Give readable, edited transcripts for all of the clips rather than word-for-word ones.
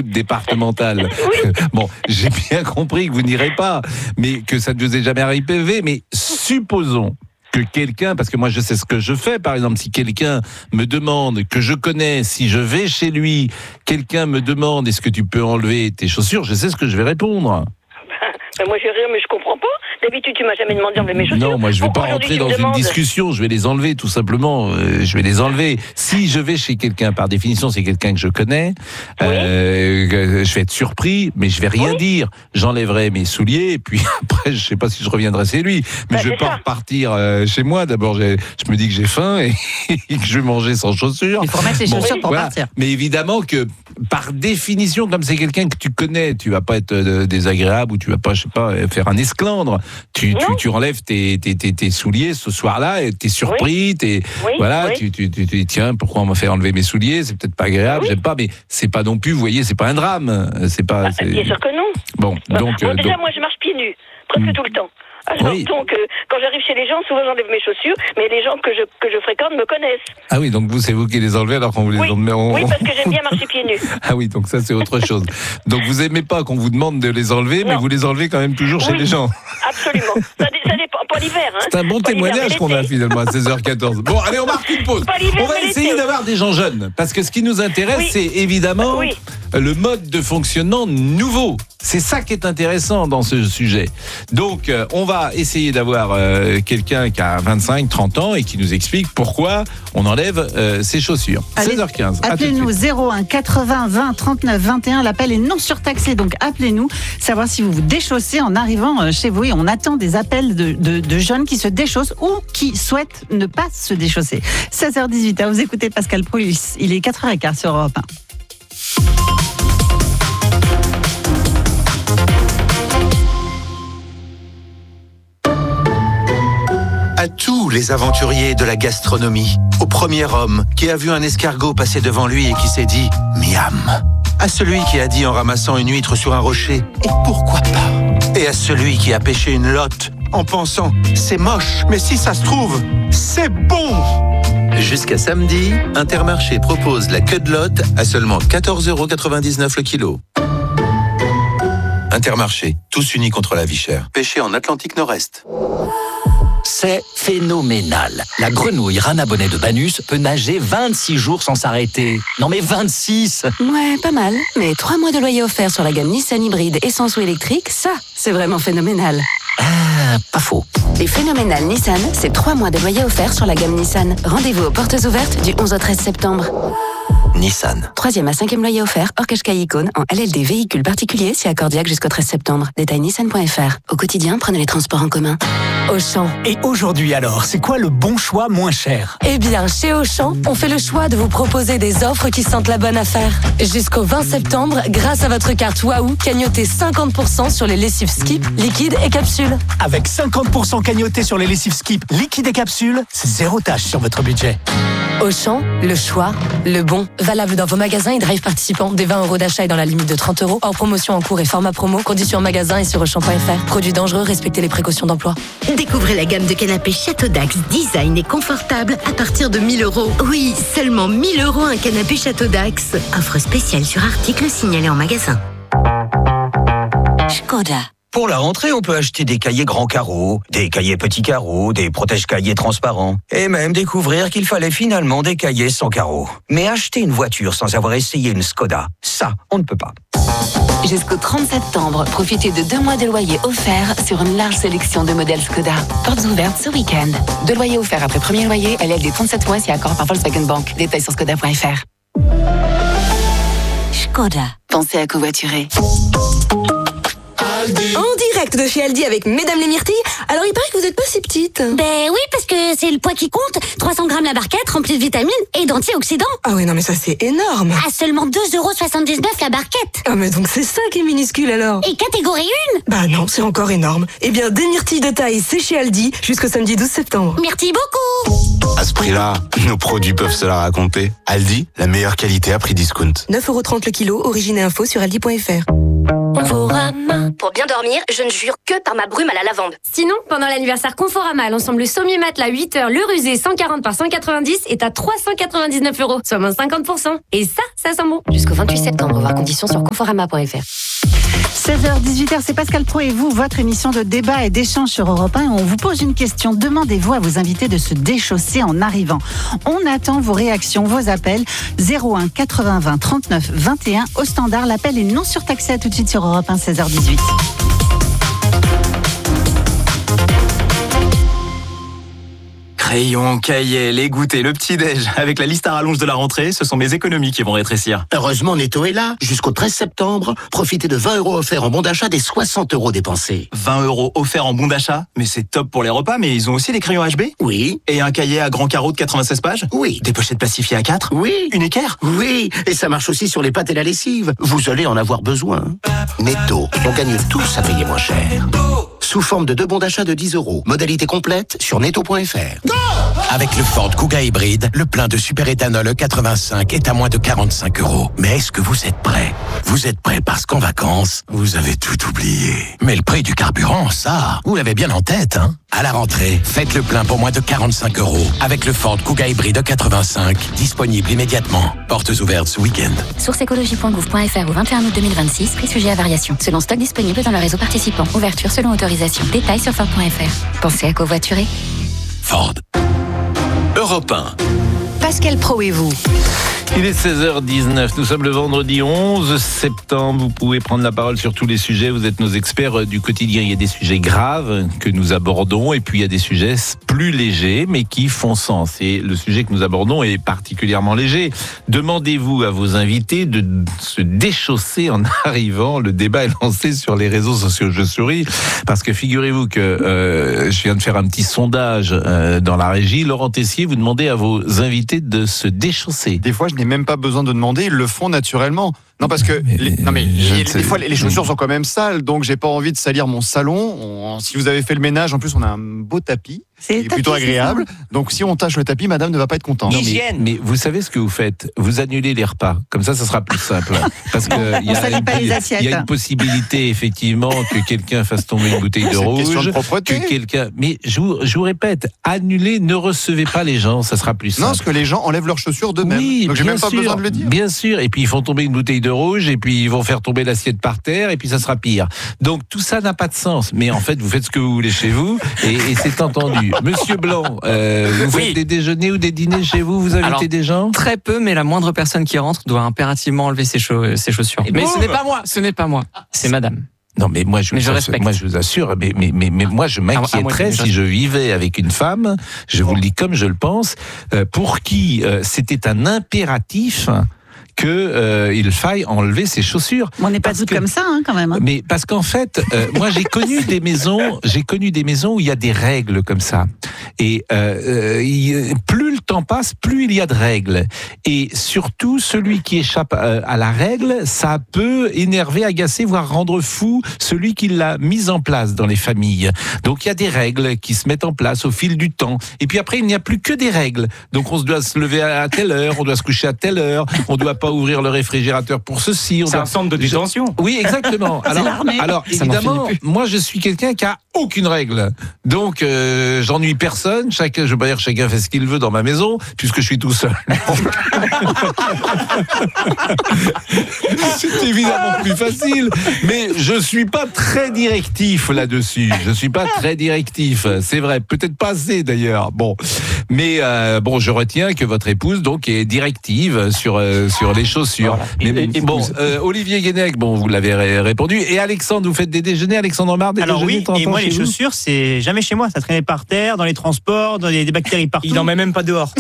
route départementale. Oui. Bon, j'ai bien compris que vous n'irez pas, mais que ça ne vous est jamais arrivé. Mais supposons que quelqu'un, parce que moi je sais ce que je fais, par exemple, si quelqu'un me demande, que je connais, si je vais chez lui, quelqu'un me demande est-ce que tu peux enlever tes chaussures, je sais ce que je vais répondre. Ben moi je vais rire, mais je comprends pas. D'habitude tu m'as jamais demandé d'enlever mes chaussures. Non, moi je vais pas rentrer dans une discussion, je vais les enlever tout simplement, je vais les enlever. Si je vais chez quelqu'un, par définition c'est quelqu'un que je connais, je vais être surpris, mais je vais rien dire. J'enlèverai mes souliers et puis après je sais pas si je reviendrai chez lui, mais je vais pas repartir chez moi. D'abord je me dis que j'ai faim et que je vais manger sans chaussures. Il faut remettre les chaussures pour partir. Mais évidemment que par définition, comme c'est quelqu'un que tu connais, tu vas pas être désagréable ou tu vas pas, je sais pas, faire un esclandre. Tu enlèves tes souliers ce soir-là et t'es surpris, tu dis tiens, pourquoi on m'a fait enlever mes souliers, c'est peut-être pas agréable, j'aime pas, mais c'est pas non plus, vous voyez, c'est pas un drame, c'est pas. Bien sûr que non. Bon, donc moi je marche pieds nus presque tout le temps. Alors, donc, quand j'arrive chez les gens, souvent j'enlève mes chaussures, mais les gens que je fréquente me connaissent. Ah oui, donc c'est vous qui les enlevez alors qu'on vous les enlève. Oui, parce que j'aime bien marcher pieds nus. Ah oui, donc ça c'est autre chose. Donc vous aimez pas qu'on vous demande de les enlever, mais vous les enlevez quand même toujours chez les gens. Absolument. Ça dépend, pas l'hiver. Hein. C'est un bon témoignage qu'on a finalement à 16h14. Bon, allez, on marque une pause. On va essayer d'avoir des gens jeunes, parce que ce qui nous intéresse, c'est évidemment le mode de fonctionnement nouveau. C'est ça qui est intéressant dans ce sujet. Donc, on va essayer d'avoir quelqu'un qui a 25, 30 ans et qui nous explique pourquoi on enlève ses chaussures. 16h15. Appelez-nous 01 80 20 39 21. L'appel est non surtaxé, donc appelez-nous. Savoir si vous vous déchaussez en arrivant chez vous. Et on attend des appels de jeunes qui se déchaussent ou qui souhaitent ne pas se déchausser. 16h18, vous écoutez Pascal Pro, il est 4h15 sur Europe 1. À tous les aventuriers de la gastronomie, au premier homme qui a vu un escargot passer devant lui et qui s'est dit « Miam », à celui qui a dit en ramassant une huître sur un rocher « Et pourquoi pas ?» et à celui qui a pêché une lotte en pensant « C'est moche, mais si ça se trouve, c'est bon !» Jusqu'à samedi, Intermarché propose la queue de lotte à seulement 14,99€ le kilo. Intermarché, tous unis contre la vie chère. Pêché en Atlantique Nord-Est. C'est phénoménal. La grenouille rana bonnet de Banus peut nager 26 jours sans s'arrêter. Non mais 26! Ouais, pas mal. Mais 3 mois de loyer offert sur la gamme Nissan hybride essence ou électrique, ça, c'est vraiment phénoménal. Pas faux. Les phénoménales Nissan, c'est 3 mois de loyer offert sur la gamme Nissan. Rendez-vous aux portes ouvertes du 11 au 13 septembre. Nissan. 3e à 5e loyer offert, hors Qashqai Icône, en LLD véhicule particulier, si accordiaque jusqu'au 13 septembre. Détail nissan.fr. Au quotidien, prenez les transports en commun. Auchan. Et aujourd'hui alors, c'est quoi le bon choix moins cher? Eh bien, chez Auchan, on fait le choix de vous proposer des offres qui sentent la bonne affaire. Jusqu'au 20 septembre, grâce à votre carte Wahoo, cagnotez 50% sur les lessives Skip, liquides et capsules. Avec 50% cagnoté sur les lessives Skip, liquides et capsules, c'est 0 tâche sur votre budget. Auchan, le choix, le bon. Valable dans vos magasins et drive participants. Des 20€ d'achat et dans la limite de 30€. Hors promotion en cours et format promo. Conditions en magasin et sur Auchan.fr. Produits dangereux, respectez les précautions d'emploi. Découvrez la gamme de canapés Château d'Axe, design et confortable à partir de 1 000€. Oui, seulement 1 000€ un canapé Château d'Axe. Offre spéciale sur article signalé en magasin. Škoda. Pour la rentrée, on peut acheter des cahiers grands carreaux, des cahiers petits carreaux, des protège-cahiers transparents. Et même découvrir qu'il fallait finalement des cahiers sans carreaux. Mais acheter une voiture sans avoir essayé une Škoda, ça, on ne peut pas. Jusqu'au 30 septembre, profitez de 2 mois de loyer offerts sur une large sélection de modèles Škoda. Portes ouvertes ce week-end. 2 loyers offerts après premier loyer, LLD 37 mois si accord par Volkswagen Bank. Détails sur Škoda.fr. Škoda. Pensez à covoiturer. En direct de chez Aldi avec Mesdames les Myrtilles. Alors il paraît que vous êtes pas si petite. Ben oui, parce que c'est le poids qui compte. 300 grammes la barquette, remplie de vitamines et d'antioxydants. Ah ouais, non mais ça c'est énorme. À seulement 2,79€ la barquette. Ah mais donc c'est ça qui est minuscule alors. Et catégorie 1. Bah non, c'est encore énorme. Eh bien, des myrtilles de taille, c'est chez Aldi jusqu'au samedi 12 septembre. Merci beaucoup. À ce prix-là, nos produits peuvent se la raconter. Aldi, la meilleure qualité à prix discount. 9,30€ le kilo, origine et info sur aldi.fr. Conforama. Pour bien dormir, je ne jure que par ma brume à la lavande. Sinon, pendant l'anniversaire Conforama, l'ensemble sommier matelas 8 heures, le rusé 140 par 190 est à 399 €, soit moins 50%. Et ça sent bon. Jusqu'au 28 septembre, voir conditions sur conforama.fr. 16h-18h, c'est Pascal Praud et vous, votre émission de débat et d'échange sur Europe 1. On vous pose une question. Demandez-vous à vos invités de se déchausser en arrivant. On attend vos réactions, vos appels. 01 80 20 39 21 au standard. L'appel est non surtaxé. À tout de suite sur Europe 1, 16h18. Crayon, cahier, les goûters, le petit-déj. Avec la liste à rallonge de la rentrée, ce sont mes économies qui vont rétrécir. Heureusement, Netto est là. Jusqu'au 13 septembre, profitez de 20 € offerts en bon d'achat des 60 € dépensés. 20 € offerts en bon d'achat? Mais c'est top pour les repas, mais ils ont aussi des crayons HB? Oui. Et un cahier à grand carreau de 96 pages? Oui. Des pochettes plastifiées à 4? Oui. Une équerre? Oui. Et ça marche aussi sur les pâtes et la lessive. Vous allez en avoir besoin. Netto, on gagne tous à payer moins cher. Sous forme de 2 bons d'achat de 10 €. Modalité complète sur netto.fr. Avec le Ford Kuga hybride, le plein de superéthanol E85 est à moins de 45 €. Mais est-ce que vous êtes prêts? Vous êtes prêts parce qu'en vacances, vous avez tout oublié. Mais le prix du carburant, ça, vous l'avez bien en tête, hein? À la rentrée, faites le plein pour moins de 45 € avec le Ford Kuga hybride E85, disponible immédiatement. Portes ouvertes ce week-end. Source écologie.gouv.fr au 21 août 2026, prix sujet à variation. Selon stock disponible dans le réseau participant. Ouverture selon autorisation. Détails sur Ford.fr. Pensez à covoiturer. Ford. Europe 1. Pascal Praud et vous. Il est 16h19, nous sommes le vendredi 11 septembre, vous pouvez prendre la parole sur tous les sujets, vous êtes nos experts du quotidien. Il y a des sujets graves que nous abordons et puis il y a des sujets plus légers mais qui font sens. Et le sujet que nous abordons est particulièrement léger. Demandez-vous à vos invités de se déchausser en arrivant. Le débat est lancé sur les réseaux sociaux. Je souris parce que figurez-vous que je viens de faire un petit sondage dans la régie. Laurent Tessier, vous demandez à vos invités de se déchausser. Des fois, je n'ai même pas besoin de demander, ils le font naturellement. Non, parce que des fois, les chaussures sont quand même sales, donc j'ai pas envie de salir mon salon. Si vous avez fait le ménage, en plus, on a un beau tapis. C'est plutôt agréable. Donc, si on tâche le tapis, madame ne va pas être contente. Mais vous savez ce que vous faites? Vous annulez les repas. Comme ça sera plus simple. Parce que il y a une possibilité, effectivement, que quelqu'un fasse tomber une bouteille de rouge. C'est une question de propreté. Mais je vous répète, annulez, ne recevez pas les gens, ça sera plus simple. Non, parce que les gens enlèvent leurs chaussures d'eux-mêmes. Oui, donc, j'ai même pas besoin de le dire. Bien sûr. Et puis, ils font tomber une bouteille de rouge, et puis ils vont faire tomber l'assiette par terre, et puis ça sera pire. Donc, tout ça n'a pas de sens. Mais en fait, vous faites ce que vous voulez chez vous, et c'est entendu. Monsieur Blanc, vous faites des déjeuners ou des dîners chez vous? Vous invitez des gens? Très peu, mais la moindre personne qui rentre doit impérativement enlever ses chaussures. Mais ce n'est pas moi, c'est madame. Non, mais moi, je vous assure, mais moi, je m'inquiéterais si je vivais avec une femme, je vous le dis comme je le pense, pour qui c'était un impératif qu'il faille enlever ses chaussures. On n'est pas tous comme ça, quand même. Mais parce qu'en fait, moi j'ai connu des maisons où il y a des règles comme ça. Et plus le temps passe, plus il y a de règles. Et surtout, celui qui échappe à la règle, ça peut énerver, agacer, voire rendre fou celui qui l'a mise en place dans les familles. Donc il y a des règles qui se mettent en place au fil du temps. Et puis après, il n'y a plus que des règles. Donc on doit se lever à telle heure, on doit se coucher à telle heure, on doit pas ouvrir le réfrigérateur pour ceci. C'est un centre de détention. Oui, exactement. Alors évidemment, moi je suis quelqu'un qui a aucune règle. Donc j'ennuie personne. Chacun fait ce qu'il veut dans ma maison, puisque je suis tout seul. C'est évidemment plus facile, mais je suis pas très directif là-dessus. C'est vrai, peut-être pas assez d'ailleurs. Bon, mais je retiens que votre épouse donc est directive sur les chaussures. Voilà. Olivier Guénec, vous l'avez répondu. Et Alexandre, vous faites des déjeuners, Alexandre Omar, des déjeuners? Alors oui, et moi les chaussures, c'est jamais chez moi, ça traînait par terre, dans les transports, dans des bactéries partout. Il n'en met même pas dehors.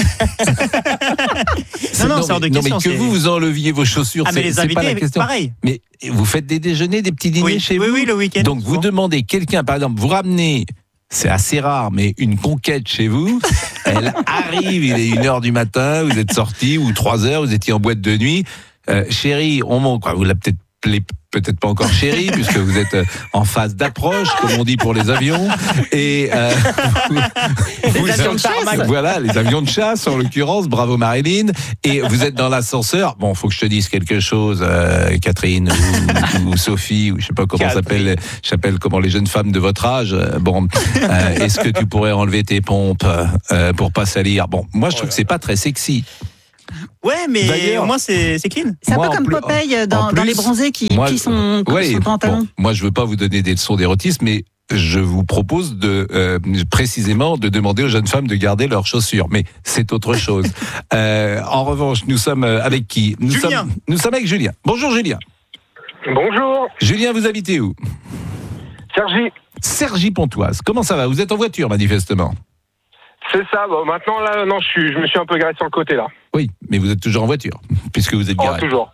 non, c'est hors de question. Mais que vous enleviez vos chaussures, mais les invités, pas la question. Pareil. Mais vous faites des déjeuners, des petits dîners chez vous? Oui, le week-end. Donc vous demandez quelqu'un, par exemple, vous ramenez, c'est assez rare, mais une conquête chez vous, elle arrive, il est 1h du matin, vous êtes sorti, ou 3h, vous étiez en boîte de nuit. Chérie, on monte, vous l'avez peut-être appelez peut-être pas encore chérie, puisque vous êtes en phase d'approche, comme on dit pour les avions. Et les avions de chasse. Voilà, les avions de chasse, en l'occurrence. Bravo Marilyn. Et vous êtes dans l'ascenseur. Bon, faut que je te dise quelque chose, Catherine ou Sophie, ou je sais pas comment s'appelle comment les jeunes femmes de votre âge. Bon, est-ce que tu pourrais enlever tes pompes pour pas salir? Bon, moi je trouve que c'est pas très sexy. Ouais, mais au moins c'est clean. C'est un peu comme Popeye dans Les Bronzés qui sont pantalons. Bon, moi, je veux pas vous donner des leçons d'érotisme, mais je vous propose précisément de demander aux jeunes femmes de garder leurs chaussures. Mais c'est autre chose. En revanche, nous sommes avec qui? Nous sommes avec Julien. Bonjour Julien. Bonjour. Julien, vous habitez où? Cergy-Pontoise. Comment ça va? Vous êtes en voiture, manifestement. C'est ça. Bon, maintenant, là, non, je me suis un peu garé sur le côté, là. Oui, mais vous êtes toujours en voiture, puisque vous êtes garé. Toujours.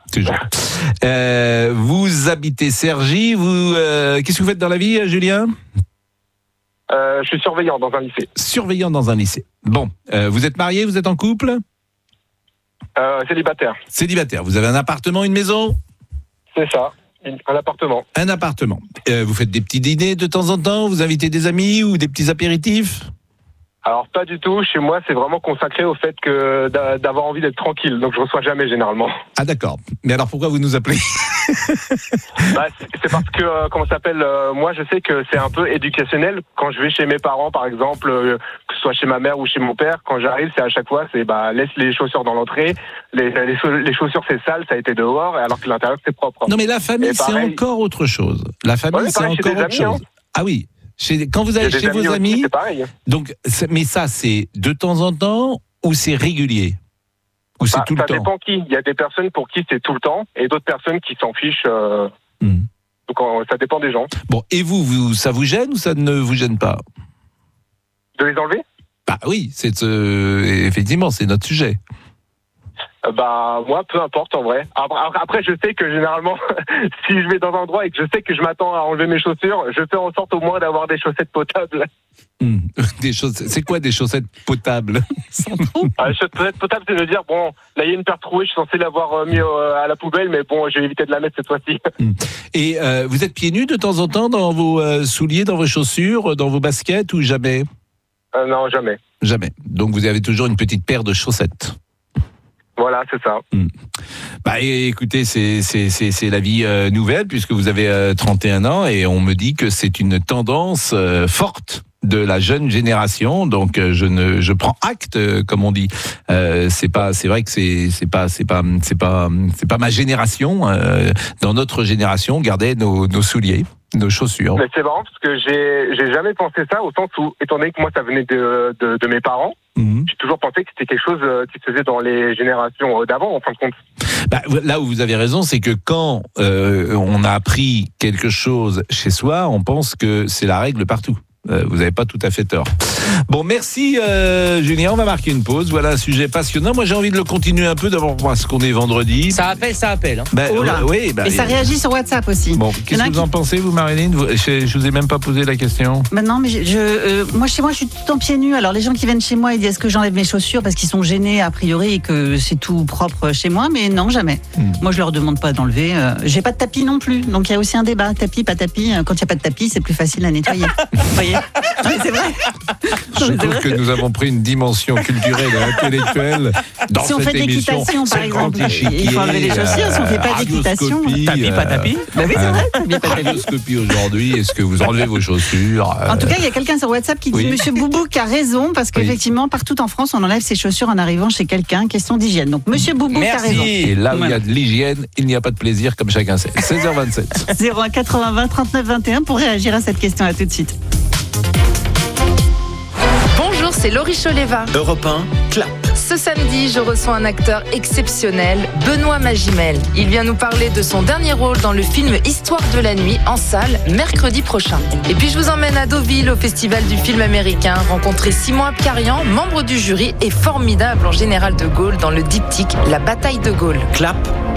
Vous habitez Cergy. Qu'est-ce que vous faites dans la vie, Julien? Je suis surveillant dans un lycée. Surveillant dans un lycée. Bon, vous êtes marié? Vous êtes en couple? Célibataire. Célibataire. Vous avez un appartement, une maison? C'est ça. Un appartement. Un appartement. Vous faites des petits dîners de temps en temps? Vous invitez des amis ou des petits apéritifs? Alors pas du tout, chez moi c'est vraiment consacré au fait que d'avoir envie d'être tranquille, donc je reçois jamais généralement. Ah d'accord, mais alors pourquoi vous nous appelez? C'est parce que, comment ça s'appelle, moi je sais que c'est un peu éducationnel, quand je vais chez mes parents par exemple, que ce soit chez ma mère ou chez mon père, quand j'arrive c'est à chaque fois, laisse les chaussures dans l'entrée, les chaussures c'est sale, ça a été dehors, alors que l'intérieur c'est propre. Non mais la famille c'est encore autre chose, la famille c'est encore autre chose. Ah oui. Quand vous allez chez vos amis, c'est pareil. Donc, mais ça, c'est de temps en temps ou c'est régulier? Ou c'est tout le temps? Ça dépend qui. Il y a des personnes pour qui c'est tout le temps et d'autres personnes qui s'en fichent. Donc, ça dépend des gens. Bon, et vous, ça vous gêne ou ça ne vous gêne pas? De les enlever? Bah oui, effectivement, c'est notre sujet. Moi, peu importe en vrai. Après, je sais que généralement, si je vais dans un endroit et que je sais que je m'attends à enlever mes chaussures, je fais en sorte au moins d'avoir des chaussettes potables. C'est quoi des chaussettes potables? Chaussettes potables, c'est de dire, bon, là il y a une paire trouée, je suis censé l'avoir mis à la poubelle, mais bon, j'ai évité de la mettre cette fois-ci. Et vous êtes pieds nus de temps en temps dans vos souliers, dans vos chaussures, dans vos baskets ou jamais? Non, jamais. Jamais. Donc vous avez toujours une petite paire de chaussettes? Voilà, c'est ça. Écoutez, c'est la vie nouvelle puisque vous avez 31 ans et on me dit que c'est une tendance forte de la jeune génération. Donc je prends acte, comme on dit. C'est vrai que c'est pas ma génération. Dans notre génération, on gardait nos souliers, nos chaussures. Mais c'est marrant parce que j'ai jamais pensé ça au sens où, étant donné que moi ça venait de mes parents. J'ai toujours pensé que c'était quelque chose qui se faisait dans les générations d'avant, en fin de compte. Là où vous avez raison, c'est que quand on a appris quelque chose chez soi, on pense que c'est la règle partout. Vous n'avez pas tout à fait tort. Bon, merci Julien, on va marquer une pause. Voilà un sujet passionnant. Moi j'ai envie de le continuer un peu d'abord parce qu'on est vendredi. Ça appelle. Oui, et ça réagit sur WhatsApp aussi. Bon, qu'est-ce que vous en pensez vous Marilyn? Je vous ai même pas posé la question. Non, mais moi chez moi je suis tout le temps pieds nus. Alors les gens qui viennent chez moi ils disent est-ce que j'enlève mes chaussures parce qu'ils sont gênés a priori et que c'est tout propre chez moi, mais non, jamais. Moi je leur demande pas d'enlever. J'ai pas de tapis non plus, donc il y a aussi un débat, tapis, pas tapis. Quand il y a pas de tapis c'est plus facile à nettoyer. Vous voyez? Mais c'est vrai. Je trouve que nous avons pris une dimension culturelle et intellectuelle dans si on cette fait de émission. l'équitation, par exemple, il faut enlever les chaussures. Si on fait pas d'équitation, tapis, pas tapis. Oui, c'est vrai. Tapis, pas tapis. Radioscopie aujourd'hui. Est-ce que vous enlevez vos chaussures? En tout cas, il y a quelqu'un sur WhatsApp qui dit Monsieur Boubouk a raison parce qu'effectivement, partout en France, on enlève ses chaussures en arrivant chez quelqu'un. Question d'hygiène. Donc, Monsieur Boubouk a raison. Et là où il y a de l'hygiène, il n'y a pas de plaisir, comme chacun sait. 16h27. 01 80 20 39 21 pour réagir à cette question. À tout de suite. Bonjour, c'est Laurie Choleva. Europe 1, clap. Ce samedi, je reçois un acteur exceptionnel, Benoît Magimel. Il vient nous parler de son dernier rôle dans le film Histoire de la nuit, en salle, mercredi prochain. Et puis je vous emmène à Deauville, au Festival du film américain, rencontrer Simon Abkarian, membre du jury et formidable en général de Gaulle dans le diptyque La bataille de Gaulle. Clap,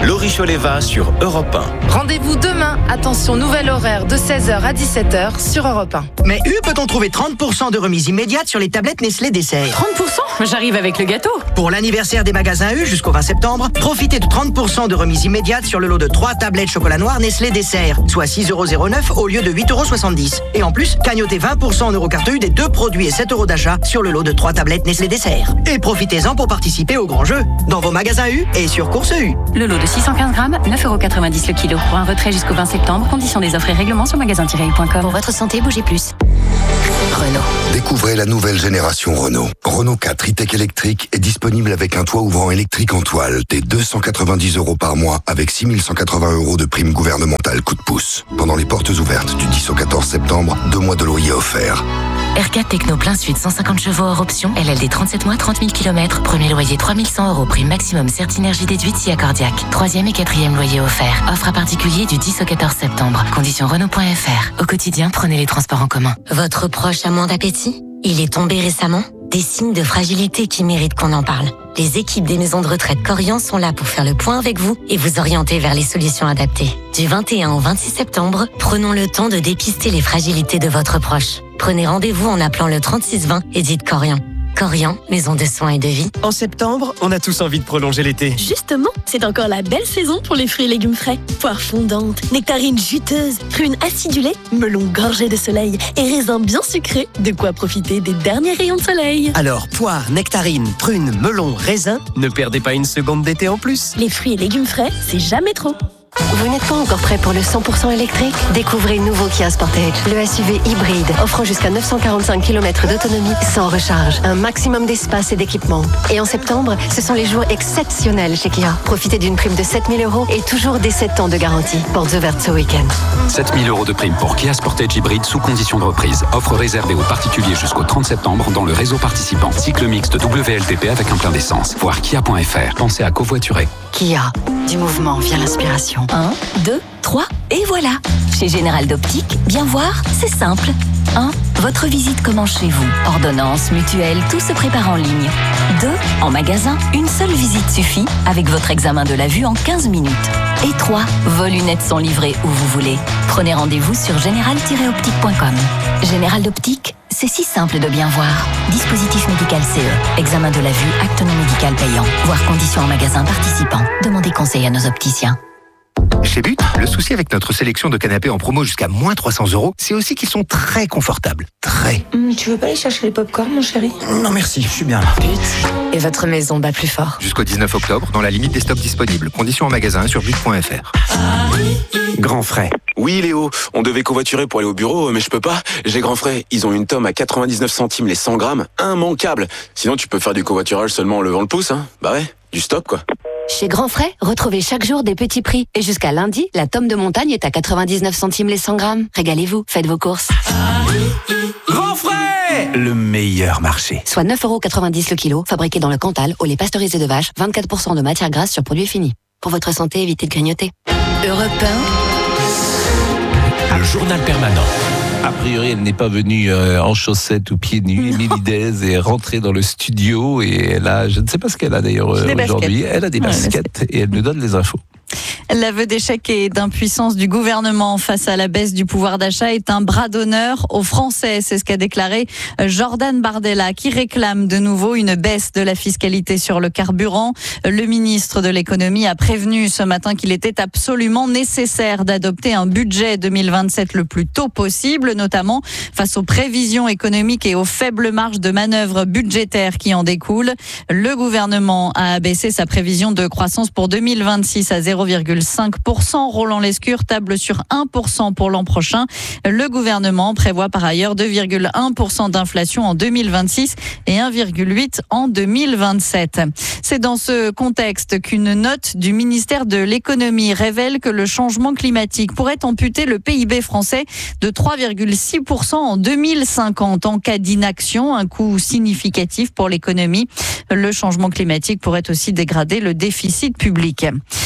Laurie Choleva sur Europe 1. Rendez-vous demain, attention, nouvel horaire de 16h à 17h sur Europe 1. Mais peut-on trouver 30% de remise immédiate sur les tablettes Nestlé Dessert? 30%? J'arrive avec le gâteau. Pour l'anniversaire des magasins U jusqu'au 20 septembre, profitez de 30% de remise immédiate sur le lot de 3 tablettes chocolat noir Nestlé Dessert, soit 6,09€ au lieu de 8,70€. Et en plus, cagnotez 20% en Eurocarte U des 2 produits et 7€ d'achat sur le lot de 3 tablettes Nestlé Dessert. Et profitez-en pour participer au grand jeu dans vos magasins U et sur Course U. Le lot de 615 grammes, 9,90€ le kilo. Pour un retrait jusqu'au 20 septembre, conditions des offres et règlements sur magasin-u.com. Pour votre santé, bougez plus. Renault. Découvrez la nouvelle génération Renault. Renault 4 e-tech électrique est disponible avec un toit ouvrant électrique en toile dès 290€ par mois avec 6180€ de prime gouvernementale coup de pouce. Pendant les portes ouvertes du 10 au 14 septembre, 2 mois de loyer offerts. R4 Techno plein sud, 150 chevaux hors option. LLD 37 mois, 30 000 km. Premier loyer 3100€. Prime maximum Certinergie déduite si accordiaque. 3e et 4e loyer offert. Offre à particulier du 10 au 14 septembre. Conditions Renault.fr. Au quotidien, prenez les transports en commun. Votre proche a moins d'appétit? Il est tombé récemment? Des signes de fragilité qui méritent qu'on en parle. Les équipes des maisons de retraite Corian sont là pour faire le point avec vous et vous orienter vers les solutions adaptées. Du 21 au 26 septembre, prenons le temps de dépister les fragilités de votre proche. Prenez rendez-vous en appelant le 3620 et dites Corian. Corian, maison de soins et de vie. En septembre, on a tous envie de prolonger l'été. Justement, c'est encore la belle saison pour les fruits et légumes frais. Poires fondantes, nectarines juteuses, prunes acidulées, melons gorgés de soleil et raisins bien sucrés. De quoi profiter des derniers rayons de soleil. Alors, poires, nectarines, prunes, melons, raisins, ne perdez pas une seconde d'été en plus. Les fruits et légumes frais, c'est jamais trop. Vous n'êtes pas encore prêt pour le 100% électrique? Découvrez le nouveau Kia Sportage, le SUV hybride, offrant jusqu'à 945 km d'autonomie sans recharge, un maximum d'espace et d'équipement. Et en septembre, ce sont les jours exceptionnels chez Kia. Profitez d'une prime de 7 000€ et toujours des 7 ans de garantie. Portes ouvertes ce week-end. 7 000€ de prime pour Kia Sportage hybride sous condition de reprise. Offre réservée aux particuliers jusqu'au 30 septembre dans le réseau participant. Cycle mixte WLTP avec un plein d'essence. Voir kia.fr. Pensez à covoiturer. Kia, du mouvement vient l'inspiration. 1, 2, 3, et voilà. Chez Général d'Optique, bien voir, c'est simple. 1. Votre visite commence chez vous. Ordonnance, mutuelle, tout se prépare en ligne. 2. En magasin, une seule visite suffit avec votre examen de la vue en 15 minutes. Et 3. Vos lunettes sont livrées où vous voulez. Prenez rendez-vous sur général-optique.com. Général d'Optique, c'est si simple de bien voir. Dispositif médical CE. Examen de la vue, acte non médical payant. Voir conditions en magasin participant. Demandez conseil à nos opticiens. Chez But, le souci avec notre sélection de canapés en promo jusqu'à moins 300€, c'est aussi qu'ils sont très confortables. Très. Tu veux pas aller chercher les pop-corn, mon chéri? Non merci, je suis bien là. Et votre maison bat plus fort. Jusqu'au 19 octobre, dans la limite des stocks disponibles. Conditions en magasin sur but.fr. Grand frais. Oui Léo, on devait covoiturer pour aller au bureau, mais je peux pas. J'ai Grand frais, ils ont une tome à 99 centimes les 100 grammes, immanquable. Sinon tu peux faire du covoiturage seulement en levant le pouce, hein. Bah ouais, du stop quoi. Chez Grand Frais, retrouvez chaque jour des petits prix. Et jusqu'à lundi, la tome de montagne est à 99 centimes les 100 grammes. Régalez-vous, faites vos courses. Grand frais, le meilleur marché. Soit 9,90€ le kilo, fabriqué dans le Cantal, au lait pasteurisé de vache, 24% de matière grasse sur produits finis. Pour votre santé, évitez de grignoter. Europe 1. Le journal permanent. A priori, elle n'est pas venue en chaussettes ou pieds nus. Émilie Dez est rentrée dans le studio et elle a, je ne sais pas ce qu'elle a d'ailleurs aujourd'hui. Elle a des baskets et elle nous donne les infos. L'aveu d'échec et d'impuissance du gouvernement face à la baisse du pouvoir d'achat est un bras d'honneur aux Français. C'est ce qu'a déclaré Jordan Bardella, qui réclame de nouveau une baisse de la fiscalité sur le carburant. Le ministre de l'économie a prévenu ce matin qu'il était absolument nécessaire d'adopter un budget 2027 le plus tôt possible, notamment face aux prévisions économiques et aux faibles marges de manœuvre budgétaires qui en découlent. Le gouvernement a abaissé sa prévision de croissance pour 2026 à 0,5%. Roland Lescure table sur 1% pour l'an prochain. Le gouvernement prévoit par ailleurs 2,1% d'inflation en 2026 et 1,8% en 2027. C'est dans ce contexte qu'une note du ministère de l'économie révèle que le changement climatique pourrait amputer le PIB français de 3,6% en 2050 en cas d'inaction, un coût significatif pour l'économie. Le changement climatique pourrait aussi dégrader le déficit public.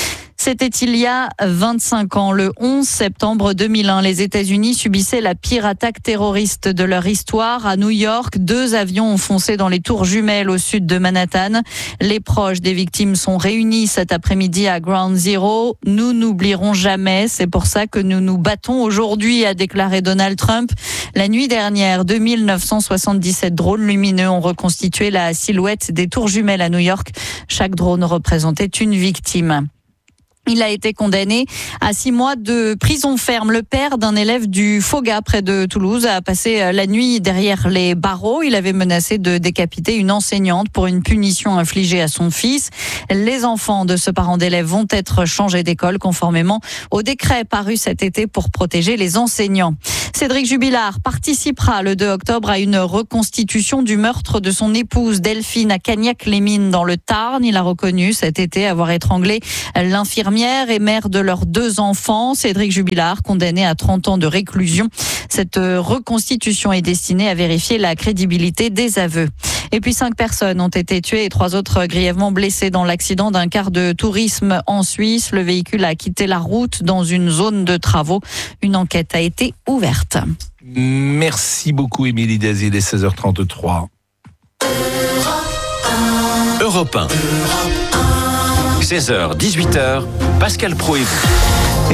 C'était il y a 25 ans, le 11 septembre 2001. Les États-Unis subissaient la pire attaque terroriste de leur histoire. À New York, 2 avions ont foncé dans les tours jumelles au sud de Manhattan. Les proches des victimes sont réunis cet après-midi à Ground Zero. Nous n'oublierons jamais. C'est pour ça que nous nous battons aujourd'hui, a déclaré Donald Trump. La nuit dernière, 2977 drones lumineux ont reconstitué la silhouette des tours jumelles à New York. Chaque drone représentait une victime. Il a été condamné à 6 mois de prison ferme. Le père d'un élève du Foga près de Toulouse a passé la nuit derrière les barreaux. Il avait menacé de décapiter une enseignante pour une punition infligée à son fils. Les enfants de ce parent d'élève vont être changés d'école conformément au décret paru cet été pour protéger les enseignants. Cédric Jubilard participera le 2 octobre à une reconstitution du meurtre de son épouse Delphine à Cagnac-les-Mines dans le Tarn. Il a reconnu cet été avoir étranglé l'infirmière et mère de leurs 2 enfants. Cédric Jubilard, condamné à 30 ans de réclusion. Cette reconstitution est destinée à vérifier la crédibilité des aveux. Et puis 5 personnes ont été tuées et 3 autres grièvement blessées dans l'accident d'un car de tourisme en Suisse. Le véhicule a quitté la route dans une zone de travaux. Une enquête a été ouverte. Merci beaucoup Émilie Dazy, il est 16h33. Europe 1. 16h, 18h, Pascal Pro et vous.